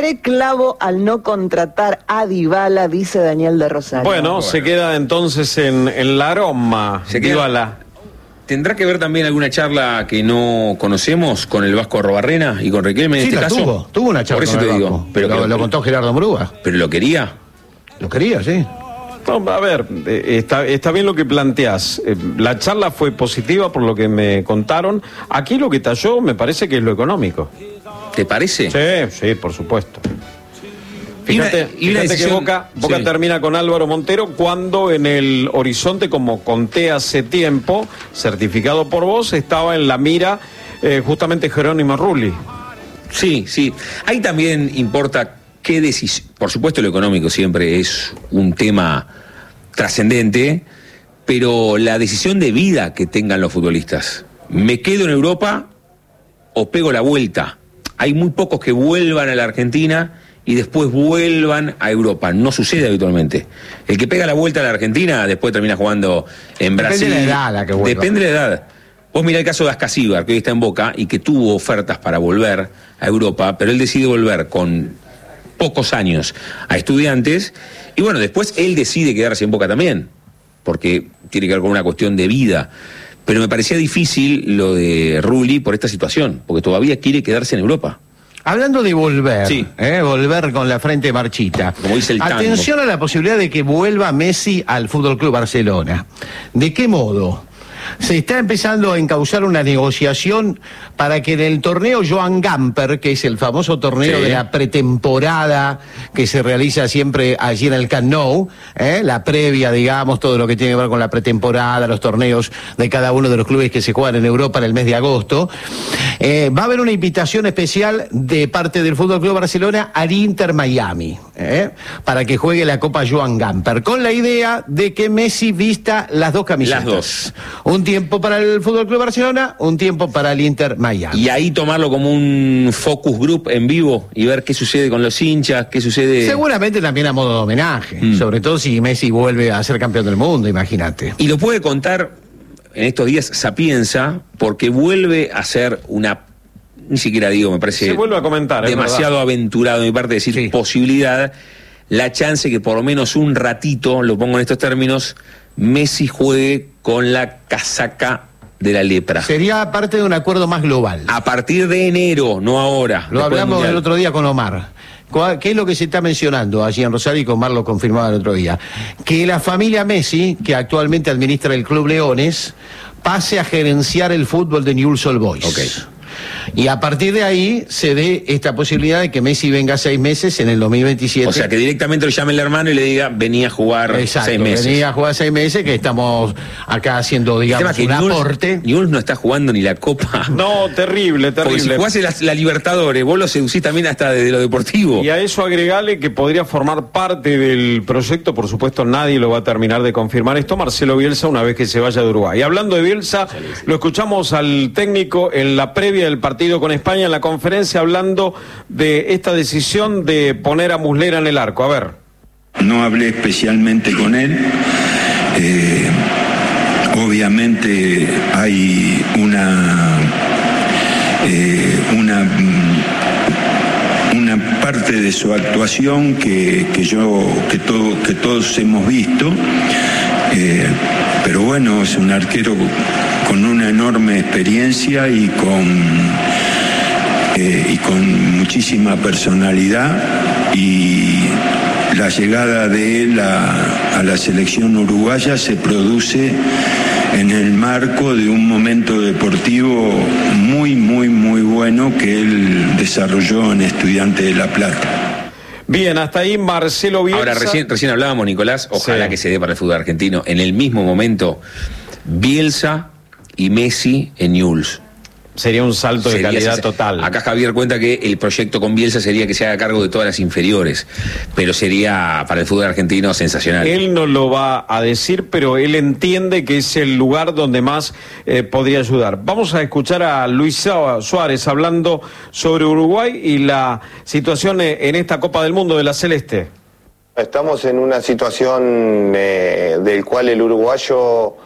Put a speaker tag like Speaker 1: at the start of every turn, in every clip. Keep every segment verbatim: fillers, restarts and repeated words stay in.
Speaker 1: reclavo al no contratar a Dybala, dice Daniel de Rosario.
Speaker 2: Bueno, bueno. se queda entonces en, en la Roma,
Speaker 3: se
Speaker 2: Dybala.
Speaker 3: ¿Tendrá que ver también alguna charla que no conocemos con el Vasco Arrobarrena y con Riquelme en
Speaker 4: sí,
Speaker 3: este
Speaker 4: la
Speaker 3: caso?
Speaker 4: tuvo, tuvo una charla.
Speaker 3: Por eso
Speaker 4: con
Speaker 3: te
Speaker 4: el
Speaker 3: digo.
Speaker 4: Vasco.
Speaker 3: Pero
Speaker 4: lo,
Speaker 3: que,
Speaker 4: lo contó Gerardo Murúa.
Speaker 3: ¿Pero lo quería?
Speaker 4: Lo quería, sí.
Speaker 2: No, a ver, eh, está, está bien lo que planteás. Eh, la charla fue positiva por lo que me contaron. Aquí lo que talló me parece que es lo económico.
Speaker 3: ¿Te parece?
Speaker 2: Sí, sí, por supuesto. Fíjate,
Speaker 3: y una, y una
Speaker 2: fíjate
Speaker 3: decisión,
Speaker 2: que Boca, Boca
Speaker 3: sí.
Speaker 2: termina con Álvaro Montero cuando en el horizonte, como conté hace tiempo, certificado por vos, estaba en la mira eh, justamente Jerónimo Rulli.
Speaker 3: Sí, sí. Ahí también importa qué decisión. Por supuesto, lo económico siempre es un tema trascendente, pero la decisión de vida que tengan los futbolistas. ¿Me quedo en Europa o pego la vuelta? Hay muy pocos que vuelvan a la Argentina y después vuelvan a Europa. No sucede habitualmente. El que pega la vuelta a la Argentina después termina jugando en Brasil.
Speaker 4: Depende de la edad la que vuelva.
Speaker 3: Depende de la edad. Vos mirá el caso de Ascasíbar, que hoy está en Boca y que tuvo ofertas para volver a Europa, pero él decide volver con pocos años a Estudiantes y bueno, después él decide quedarse en Boca también, porque tiene que ver con una cuestión de vida. Pero me parecía difícil lo de Rulli por esta situación, porque todavía quiere quedarse en Europa.
Speaker 4: Hablando de volver,
Speaker 3: sí.
Speaker 4: eh, volver con la frente marchita.
Speaker 3: Como dice el tango.
Speaker 4: Atención a la posibilidad de que vuelva Messi al Fútbol Club Barcelona. ¿De qué modo? Se está empezando a encauzar una negociación para que en el torneo Joan Gamper, que es el famoso torneo sí. de la pretemporada que se realiza siempre allí en el Camp Nou, ¿eh? la previa, digamos, todo lo que tiene que ver con la pretemporada, los torneos de cada uno de los clubes que se juegan en Europa en el mes de agosto, eh, va a haber una invitación especial de parte del Fútbol Club Barcelona al Inter Miami, ¿eh? para que juegue la Copa Joan Gamper, con la idea de que Messi vista las dos camisetas.
Speaker 3: Las dos.
Speaker 4: Un tiempo para el Fútbol Club Barcelona, un tiempo para el Inter Miami.
Speaker 3: Y ahí tomarlo como un focus group en vivo y ver qué sucede con los hinchas, qué sucede...
Speaker 4: Seguramente también a modo de homenaje, mm. sobre todo si Messi vuelve a ser campeón del mundo, imagínate.
Speaker 3: Y lo puede contar en estos días Sapienza, porque vuelve a ser una... Ni siquiera digo, me parece...
Speaker 2: Se vuelve a comentar,
Speaker 3: demasiado aventurado de mi parte decir sí. posibilidad, la chance que por lo menos un ratito, lo pongo en estos términos, Messi juegue con la casaca de la lepra.
Speaker 4: Sería parte de un acuerdo más global.
Speaker 3: A partir de enero, no ahora.
Speaker 4: Lo hablamos el otro día con Omar. ¿Qué es lo que se está mencionando allí en Rosario? Y con Omar lo confirmaba el otro día. Que la familia Messi, que actualmente administra el Club Leones, pase a gerenciar el fútbol de Newell's Old Boys.
Speaker 3: Okay.
Speaker 4: Y a partir de ahí se dé esta posibilidad de que Messi venga seis meses en el dos mil veintisiete.
Speaker 3: O sea, que directamente lo llame el hermano y le diga, venía a jugar
Speaker 4: Exacto,
Speaker 3: seis meses.
Speaker 4: venía a jugar seis meses, que estamos acá haciendo, digamos, un
Speaker 3: Newell's,
Speaker 4: aporte.
Speaker 3: Newell's no está jugando ni la Copa.
Speaker 2: No, terrible, terrible.
Speaker 3: Porque si jugás la, la Libertadores, vos lo seducís también hasta desde lo deportivo.
Speaker 2: Y a eso agregale que podría formar parte del proyecto, por supuesto nadie lo va a terminar de confirmar esto, Marcelo Bielsa, una vez que se vaya de Uruguay. Y hablando de Bielsa, lo escuchamos al técnico en la previa del partido con España, en la conferencia, hablando de esta decisión de poner a Muslera en el arco. A ver.
Speaker 5: No hablé especialmente con él. Eh, obviamente hay una, eh, una, una parte de su actuación que, que yo, que, todo, que todos hemos visto. Eh, pero bueno, es un arquero con una enorme experiencia y con Eh, y con muchísima personalidad, y la llegada de él a, a la selección uruguaya se produce en el marco de un momento deportivo muy, muy, muy bueno que él desarrolló en Estudiantes de La Plata.
Speaker 2: Bien, hasta ahí Marcelo Bielsa.
Speaker 3: Ahora, recién, recién hablábamos, Nicolás, ojalá sí. que se dé para el fútbol argentino, en el mismo momento, Bielsa y Messi en Newell's.
Speaker 2: Sería un salto de
Speaker 3: sería,
Speaker 2: calidad
Speaker 3: se,
Speaker 2: total.
Speaker 3: Acá Javier cuenta que el proyecto con Bielsa sería que se haga cargo de todas las inferiores, pero sería para el fútbol argentino sensacional.
Speaker 2: Él no lo va a decir, pero él entiende que es el lugar donde más eh, podría ayudar. Vamos a escuchar a Luis Suárez hablando sobre Uruguay y la situación en esta Copa del Mundo de la Celeste.
Speaker 6: Estamos en una situación eh, del cual el uruguayo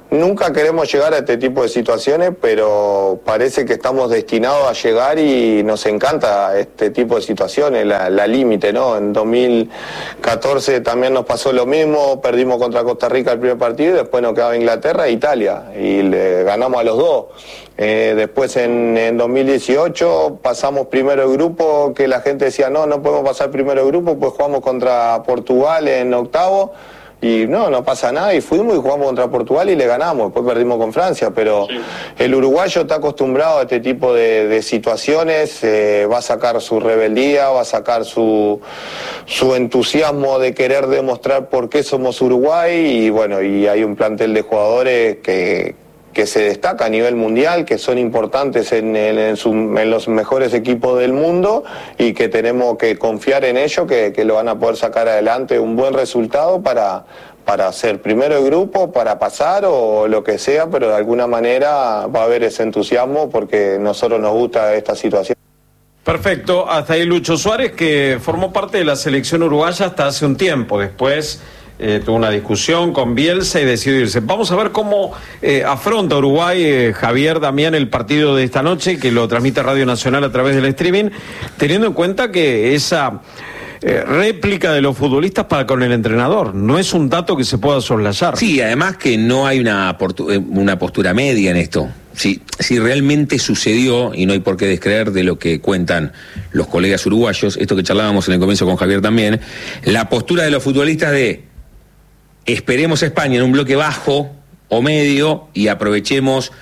Speaker 6: nunca queremos llegar a este tipo de situaciones, pero parece que estamos destinados a llegar y nos encanta este tipo de situaciones, la, la límite, ¿no? En dos mil catorce también nos pasó lo mismo, perdimos contra Costa Rica el primer partido y después nos quedaba Inglaterra e Italia y le ganamos a los dos. Eh, después en, en dos mil dieciocho pasamos primero el grupo, que la gente decía no, no podemos pasar primero el grupo, pues jugamos contra Portugal en octavo y no, no pasa nada y fuimos y jugamos contra Portugal y le ganamos, después perdimos con Francia, pero sí. El uruguayo está acostumbrado a este tipo de, de situaciones, eh, va a sacar su rebeldía, va a sacar su, su entusiasmo de querer demostrar por qué somos Uruguay y bueno, y hay un plantel de jugadores que que se destaca a nivel mundial, que son importantes en, en, en, su, en los mejores equipos del mundo y que tenemos que confiar en ellos, que, que lo van a poder sacar adelante un buen resultado para, para ser primero el grupo, para pasar o lo que sea, pero de alguna manera va a haber ese entusiasmo porque a nosotros nos gusta esta situación.
Speaker 2: Perfecto, hasta ahí Lucho Suárez, que formó parte de la selección uruguaya hasta hace un tiempo, después Eh, tuvo una discusión con Bielsa y decidió irse. Vamos a ver cómo eh, afronta Uruguay, eh, Javier Damián, el partido de esta noche, que lo transmite Radio Nacional a través del streaming, teniendo en cuenta que esa eh, réplica de los futbolistas para con el entrenador no es un dato que se pueda soslayar.
Speaker 3: Sí, además que no hay una, una postura media en esto. Si, si realmente sucedió, y no hay por qué descreer de lo que cuentan los colegas uruguayos, esto que charlábamos en el comienzo con Javier también, la postura de los futbolistas de esperemos a España en un bloque bajo o medio y aprovechemos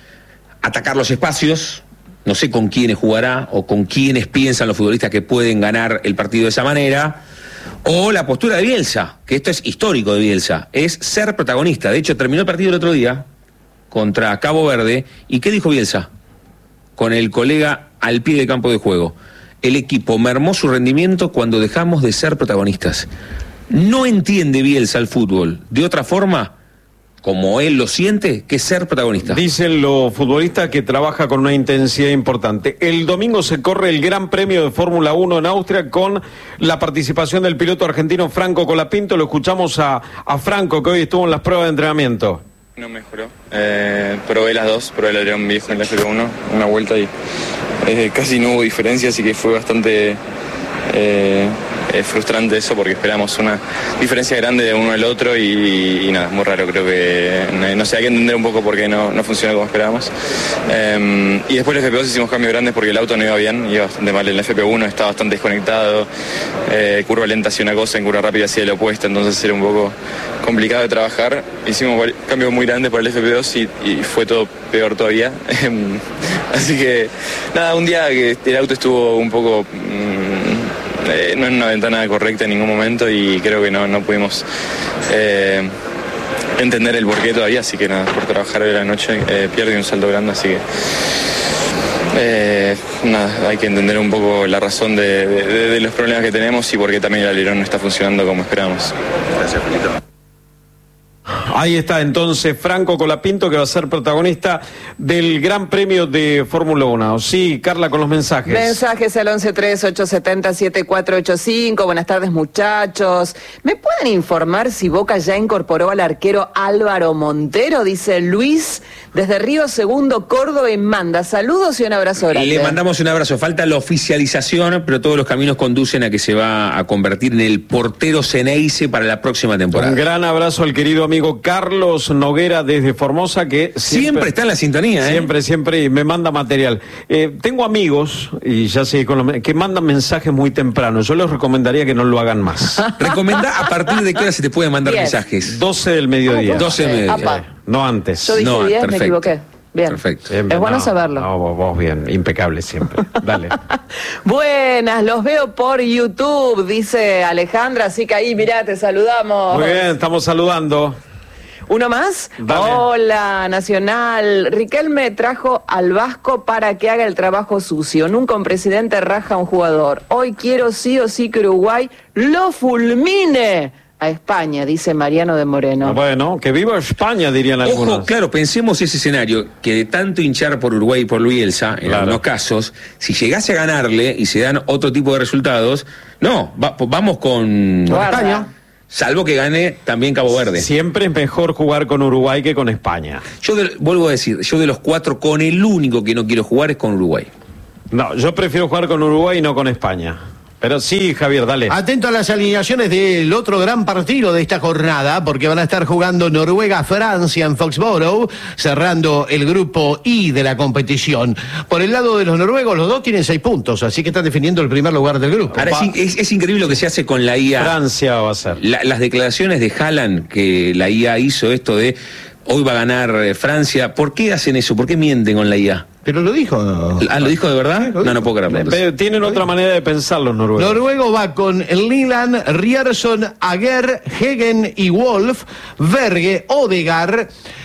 Speaker 3: atacar los espacios, no sé con quiénes jugará o con quiénes piensan los futbolistas que pueden ganar el partido de esa manera, o la postura de Bielsa, que esto es histórico de Bielsa, es ser protagonista. De hecho, terminó el partido el otro día contra Cabo Verde, ¿y qué dijo Bielsa? Con el colega al pie del campo de juego: el equipo mermó su rendimiento cuando dejamos de ser protagonistas. No entiende Bielsa el fútbol de otra forma, como él lo siente, que ser protagonista.
Speaker 2: Dicen los futbolistas que trabaja con una intensidad importante. El domingo se corre el Gran Premio de Fórmula uno en Austria con la participación del piloto argentino Franco Colapinto. Lo escuchamos a, a Franco, que hoy estuvo en las pruebas de entrenamiento.
Speaker 7: No mejoró. Eh, probé las dos, probé el alerón viejo en la F P uno, una vuelta y eh, casi no hubo diferencia, así que fue bastante... Eh, es frustrante eso porque esperamos una diferencia grande de uno al otro y, y nada, es muy raro, creo que no sé, hay que entender un poco por qué no, no funciona como esperábamos. Eh, y después en el F P dos hicimos cambios grandes porque el auto no iba bien, iba bastante mal en el F P uno, estaba bastante desconectado, eh, curva lenta hacía una cosa, en curva rápida hacía la opuesta, entonces era un poco complicado de trabajar. Hicimos cambios muy grandes para el F P dos y, y fue todo peor todavía. Así que nada, un día que el auto estuvo un poco... Mmm, Eh, no en una ventana correcta en ningún momento y creo que no, no pudimos eh, entender el porqué todavía, así que nada, por trabajar hoy a la noche eh, pierde un salto grande, así que eh, nada, hay que entender un poco la razón de, de, de los problemas que tenemos y por qué también el alerón no está funcionando como esperamos. Gracias, Felito.
Speaker 2: Ahí está entonces Franco Colapinto, que va a ser protagonista del Gran Premio de Fórmula uno. Sí, Carla, con los mensajes.
Speaker 1: Mensajes al once tres ocho siete cero siete cuatro ocho cinco. Buenas tardes, muchachos. ¿Me pueden informar si Boca ya incorporó al arquero Álvaro Montero? Dice Luis, desde Río Segundo, Córdoba, y manda saludos y un abrazo grande.
Speaker 3: Le mandamos un abrazo. Falta la oficialización, pero todos los caminos conducen a que se va a convertir en el portero Ceneice para la próxima temporada.
Speaker 2: Un gran abrazo al querido amigo Carlos Noguera desde Formosa, que siempre,
Speaker 3: siempre está en la sintonía, ¿eh?
Speaker 2: Siempre, siempre me manda material. Eh, tengo amigos, y ya sé, con los, que mandan mensajes muy temprano. Yo les recomendaría que no lo hagan más.
Speaker 3: Recomendá a partir de qué hora se te pueden mandar
Speaker 1: diez.
Speaker 3: mensajes.
Speaker 2: doce del mediodía.
Speaker 3: doce del mediodía.
Speaker 1: Apa.
Speaker 2: No antes.
Speaker 1: Yo dije
Speaker 3: No,
Speaker 1: diez, me
Speaker 3: perfecto.
Speaker 1: equivoqué. Bien.
Speaker 3: Perfecto.
Speaker 2: Siempre,
Speaker 1: Es bueno
Speaker 2: no,
Speaker 1: saberlo.
Speaker 2: No, vos, vos bien, impecable siempre. Dale.
Speaker 1: Buenas, los veo por YouTube, dice Alejandra, así que ahí, mirá, te saludamos.
Speaker 2: Muy bien, estamos saludando.
Speaker 1: ¿Uno más?
Speaker 2: Dale.
Speaker 1: Hola, Nacional. Riquelme trajo al Vasco para que haga el trabajo sucio. Nunca un presidente raja a un jugador. Hoy quiero sí o sí que Uruguay lo fulmine a España, dice Mariano de Moreno.
Speaker 2: Bueno, que viva España, dirían algunos.
Speaker 3: Ojo, claro, pensemos ese escenario, que de tanto hinchar por Uruguay y por Bielsa, en
Speaker 2: Claro.
Speaker 3: algunos casos, si llegase a ganarle y se dan otro tipo de resultados, no, va- vamos con...
Speaker 1: Guarda.
Speaker 3: España. Salvo que gane también Cabo Verde.
Speaker 2: Siempre es mejor jugar con Uruguay que con España.
Speaker 3: Yo de, vuelvo a decir, yo de los cuatro, con el único que no quiero jugar es con Uruguay.
Speaker 2: No, yo prefiero jugar con Uruguay y no con España. Pero sí, Javier, dale.
Speaker 4: Atento a las alineaciones del otro gran partido de esta jornada, porque van a estar jugando Noruega-Francia en Foxborough, cerrando el grupo I de la competición. Por el lado de los noruegos, los dos tienen seis puntos, así que están defendiendo el primer lugar del grupo.
Speaker 3: Ahora, es, es, es increíble lo que se hace con la I A.
Speaker 2: Francia va a ser.
Speaker 3: La, las declaraciones de Haaland, que la I A hizo esto de hoy va a ganar eh, Francia. ¿Por qué hacen eso? ¿Por qué mienten con la I A?
Speaker 4: Pero lo dijo.
Speaker 3: Ah, ¿lo dijo de verdad?
Speaker 4: Lo
Speaker 3: no, no puedo creerlo.
Speaker 2: Pero tienen otra manera de pensar los noruegos.
Speaker 4: Noruego va con Liland, Rierson, Aguer, Hegen y Wolf, Berge, Odegaard,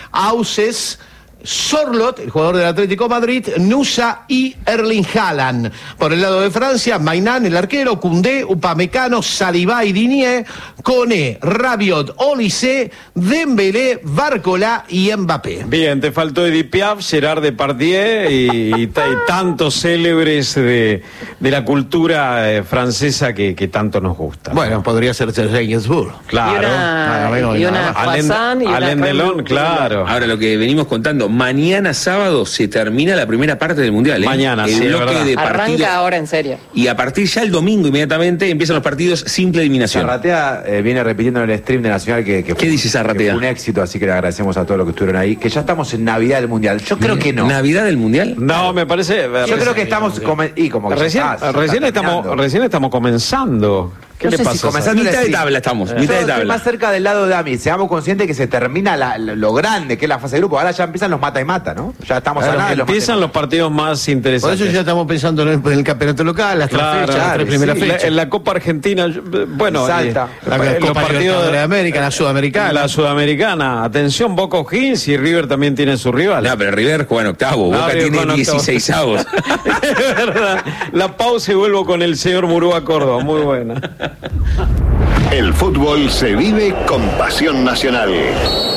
Speaker 4: Auses, Sorlot, el jugador del Atlético Madrid, Nusa y Erling Haaland. Por el lado de Francia, Mainan, el arquero, Koundé, Upamecano, Saliba y Digne, Koné, Rabiot, Olise, Dembélé, Barcola y Mbappé.
Speaker 2: Bien, te faltó Edith Piaf, Gerard Depardieu y, y, ta- y tantos célebres de, de la cultura eh, francesa que, que tanto nos gusta.
Speaker 4: Bueno, podría ser Gainsbourg.
Speaker 2: Claro.
Speaker 1: Y una,
Speaker 4: Ah, bueno,
Speaker 1: y
Speaker 4: nada
Speaker 1: una
Speaker 4: más.
Speaker 2: Alain,
Speaker 1: Poisson y una
Speaker 2: Alain Delon, claro.
Speaker 3: Ahora, lo que venimos contando, mañana sábado se termina la primera parte del Mundial. ¿eh?
Speaker 2: Mañana,
Speaker 3: el
Speaker 2: sí, es
Speaker 3: bloque
Speaker 2: verdad.
Speaker 3: de partidos.
Speaker 1: Arranca ahora en serio.
Speaker 3: Y a partir ya el domingo inmediatamente empiezan los partidos simple eliminación.
Speaker 8: Zarratea eh, viene repitiendo en el stream de Nacional que, que
Speaker 3: ¿Qué dice Zarratea?
Speaker 8: que fue un éxito, así que le agradecemos a todos los que estuvieron ahí, que ya estamos en Navidad del Mundial. Yo creo que no.
Speaker 3: ¿Navidad del Mundial?
Speaker 2: No, me parece.
Speaker 8: Yo creo que estamos come- y como que ya
Speaker 2: Recién,
Speaker 8: está, ya está
Speaker 2: recién, estamos,
Speaker 8: terminando.
Speaker 2: recién estamos comenzando. ¿Qué
Speaker 8: No
Speaker 2: le
Speaker 8: sé si
Speaker 2: pasa?
Speaker 8: comenzando
Speaker 3: Mitad
Speaker 8: el
Speaker 3: de
Speaker 8: stream.
Speaker 3: tabla estamos,
Speaker 8: Yo
Speaker 3: mitad de
Speaker 8: estoy
Speaker 3: tabla.
Speaker 8: más cerca del lado de Ami. Seamos conscientes que se termina la- lo grande que es la fase de grupo. Ahora ya empiezan los mata y mata, ¿no? Ya estamos
Speaker 2: Claro,
Speaker 8: a nada de los
Speaker 2: empiezan
Speaker 8: mata y
Speaker 2: los partidos más
Speaker 4: Por
Speaker 2: interesantes.
Speaker 4: eso ya estamos pensando en el, en el campeonato local, las tres
Speaker 2: Claro,
Speaker 4: fechas, las tres
Speaker 8: sí,
Speaker 4: primeras
Speaker 2: La-
Speaker 4: fechas.
Speaker 2: en la Copa Argentina, yo- bueno,
Speaker 8: Salta.
Speaker 2: eh,
Speaker 4: La
Speaker 2: los
Speaker 4: Copa
Speaker 2: partidos
Speaker 4: Libertadores de América, la Sudamericana.
Speaker 2: La Sudamericana. Atención, Boca O'Higgins y River también tiene su rival.
Speaker 3: No, pero River juega en octavo,
Speaker 2: No,
Speaker 3: Boca
Speaker 2: River
Speaker 3: tiene
Speaker 2: juega en octavo.
Speaker 3: dieciséis avos.
Speaker 2: Es verdad. La pausa y vuelvo con el señor Murúa Córdoba. Muy buena.
Speaker 9: El fútbol se vive con pasión nacional.